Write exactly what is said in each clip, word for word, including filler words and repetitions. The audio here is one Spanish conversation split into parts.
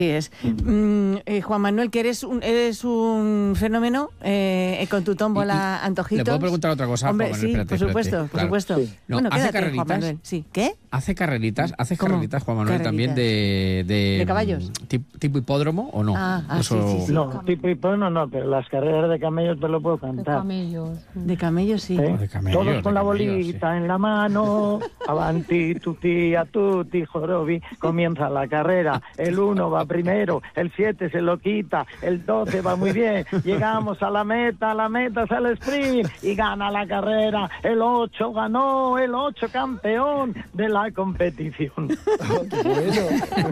Sí es. Mm, eh, Juan Manuel, que eres un, eres un fenómeno eh, con tu tómbola y, y, antojitos. ¿Le puedo preguntar otra cosa? Hombre, Juan Manuel? sí, Espérate, por supuesto, espérate, por claro. supuesto. Sí. No, bueno, ¿hace quédate, carreritas? Juan Manuel. Sí. ¿Qué? ¿Hace carreritas? ¿Hace ¿Cómo? carreritas, Juan Manuel, Carreritas. también de, de... ¿De caballos? Tipo, tipo hipódromo o no? Ah, ah Eso... sí, sí, sí. No, tipo hipódromo no, pero las carreras de camellos te lo puedo cantar. De camellos. De camellos, sí. ¿Eh? De camellos, Todos de con la camellos, bolita sí. en la mano, avanti, tutti, a tutti, jorobi, comienza la carrera, el uno va primero, el siete se lo quita, el doce va muy bien, llegamos a la meta, la meta es el sprint y gana la carrera, el ocho ganó, el ocho campeón de la competición. Bueno.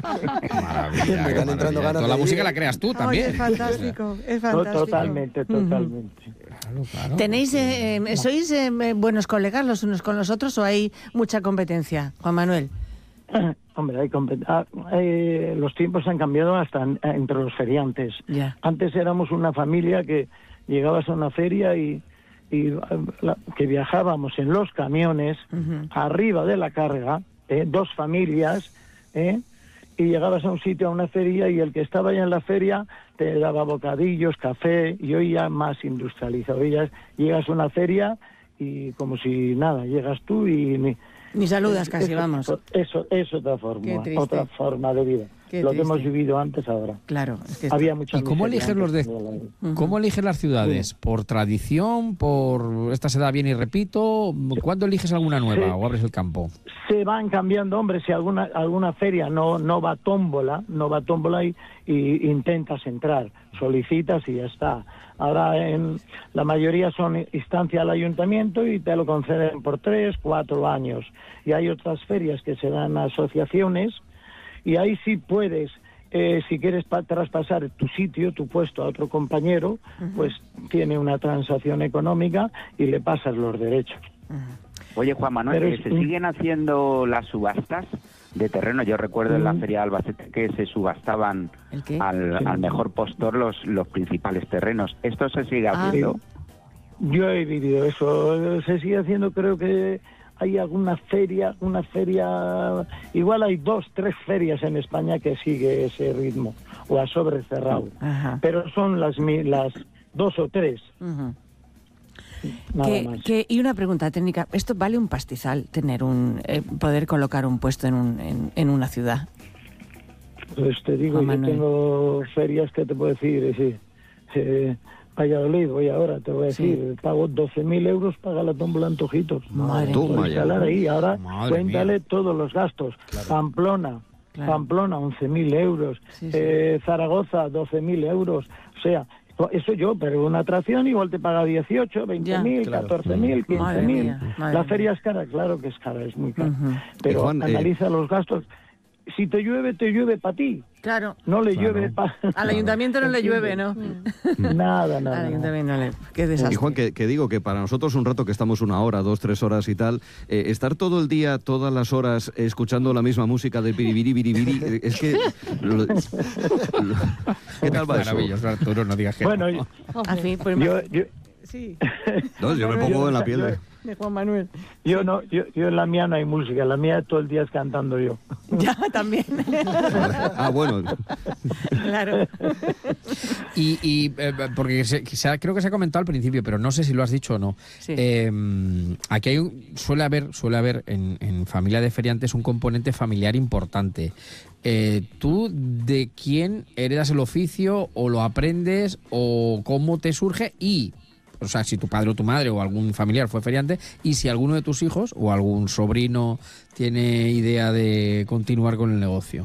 Maravilla, Me van entrando ganas Toda de la ir. música la creas tú también. Oye, es fantástico, es fantástico. Totalmente, totalmente. Claro, claro. ¿Tenéis, eh, eh, sois eh, buenos colegas los unos con los otros o hay mucha competencia, Juan Manuel? Hombre, hay compet- ah, eh, los tiempos han cambiado hasta en- entre los feriantes. Ya. Antes éramos una familia que llegabas a una feria y, y eh, la- que viajábamos en los camiones Ujú. arriba de la carga, eh, dos familias, eh, y llegabas a un sitio, a una feria, y el que estaba ya en la feria te daba bocadillos, café, y hoy ya más industrializado. Hoy ya llegas a una feria y como si nada, llegas tú y... Ni, Ni saludas casi, eso, vamos. Eso es otra Qué forma, triste. otra forma de vida. Qué Lo que hemos triste. vivido antes ahora. Claro. Es que Había mucha ¿Y cómo miseria eligen los de, antes también. Ujú. cómo eligen las ciudades? ¿Por tradición? ¿Por esta se da bien y repito? ¿Cuándo eliges alguna nueva Sí. o abres el campo? Se van cambiando, hombre, si alguna alguna feria no no va tómbola, no va tómbola y, y intentas entrar, solicitas y ya está. Ahora en la mayoría son instancia al ayuntamiento y te lo conceden por tres, cuatro años. Y hay otras ferias que se dan a asociaciones y ahí sí puedes, eh, si quieres pa- traspasar tu sitio, tu puesto a otro compañero, pues tiene una transacción económica y le pasas los derechos. Oye, Juan Manuel, Pero ¿que es se un- siguen haciendo las subastas de terreno? Yo recuerdo en la Mm. Feria de Albacete que se subastaban ¿El qué? al, Sí. al mejor postor los, los principales terrenos. ¿Esto se sigue Ah. haciendo? Yo he vivido eso, se sigue haciendo, creo que hay alguna feria, una feria, igual hay dos, tres ferias en España que sigue ese ritmo, o a sobre cerrado, Ajá. pero son las mi- las dos o tres, Ujú. nada Que- más. que- y una pregunta técnica, ¿esto vale un pastizal tener un eh, poder colocar un puesto en, un, en, en una ciudad? Pues te digo, Juan yo Manuel. tengo ferias que te puedo decir, sí, eh, Valladolid, voy ahora, te voy a decir, pago doce mil euros, paga la tómbola Antojitos. Madre Por mía. instalar ahí, ahora Madre cuéntale mía. todos los gastos. Pamplona, Claro. Pamplona, once mil euros. Sí, sí. Eh, Zaragoza, doce mil euros. O sea, eso yo, pero una atracción igual te paga dieciocho, veinte mil, Claro. catorce mil, quince Madre mil. mía, madre La mía. feria es cara, claro que es cara, es muy cara. Ujú. Pero Y Juan, eh, analiza los gastos. Si te llueve, te llueve para ti. Claro. No le Claro. llueve para... Al ayuntamiento no le llueve, ¿no? Nada, Al nada. nada. ayuntamiento no le... Qué desastre. Y Juan, que, que digo que para nosotros un rato que estamos una hora, dos, tres horas y tal, eh, estar todo el día, todas las horas, eh, escuchando la misma música de piribiri, biribiri, eh, es que... lo- lo- ¿Qué tal va eso? Maravilloso, Arturo, no digas que Bueno, no. yo, En fin, pues yo, yo, sí. No, yo me pongo en la piel de... De Juan Manuel. yo no, yo, yo en la mía no hay música, la mía todo el día es cantando yo. Ya, también. Ah, bueno. Claro. Y, y, eh, porque se, se ha- creo que se ha comentado al principio, pero no sé si lo has dicho o no. Sí. Eh, aquí hay un- suele haber, suele haber en, en familia de feriantes un componente familiar importante. Eh, ¿Tú de quién heredas el oficio o lo aprendes o cómo te surge? Y, o sea, si tu padre o tu madre o algún familiar fue feriante y si alguno de tus hijos o algún sobrino tiene idea de continuar con el negocio.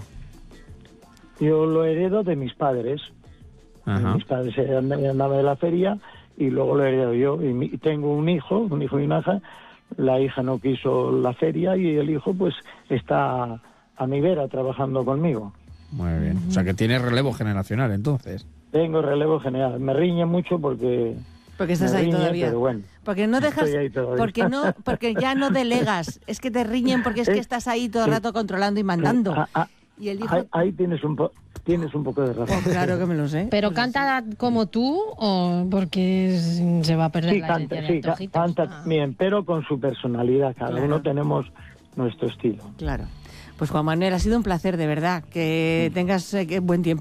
Yo lo heredo de mis padres. Ajá. Mis padres andaban andaban de la feria y luego lo heredo yo. Y, mi- y tengo un hijo, un hijo y una hija. La hija no quiso la feria y el hijo pues está a mi vera trabajando conmigo. Muy bien. O sea, que tiene relevo generacional, entonces. Tengo relevo general. Me riñe mucho porque... Porque estás me ahí riñe, todavía. Pero bueno. Porque no dejas, Estoy ahí todavía. porque no, porque ya no delegas. Es que te riñen porque es que estás ahí todo el rato controlando y mandando. Ah, ah, Y el hijo, ahí, ahí tienes un po- tienes un poco de razón. oh, claro que me lo sé. ¿Pero canta como tú o porque es- se va a perder Sí, la canta, esencia de sí, ca- Antojitos? canta Ah. bien, pero con su personalidad. Cada Claro. uno tenemos nuestro estilo. Claro. Pues Juan Manuel, ha sido un placer, de verdad. Que tengas eh, que buen tiempo.